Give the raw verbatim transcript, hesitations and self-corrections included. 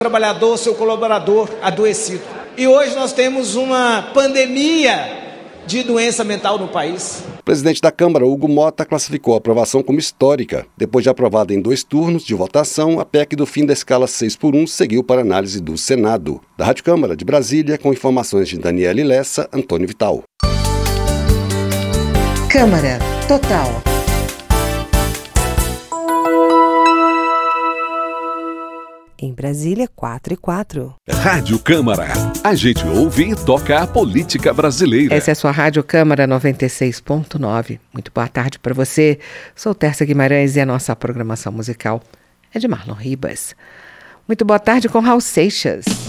trabalhador, seu colaborador adoecido. E hoje nós temos uma pandemia de doença mental no país. O presidente da Câmara, Hugo Mota, classificou a aprovação como histórica. Depois de aprovada em dois turnos de votação, a P E C do fim da escala seis por um seguiu para análise do Senado. Da Rádio Câmara de Brasília, com informações de Daniele Lessa, Antônio Vital. Câmara Total. Em Brasília, quatro e quatro. Rádio Câmara. A gente ouve e toca a política brasileira. Essa é a sua Rádio Câmara noventa e seis ponto nove. Muito boa tarde para você. Sou Tércia Guimarães e a nossa programação musical é de Marlon Ribas. Muito boa tarde com Raul Seixas.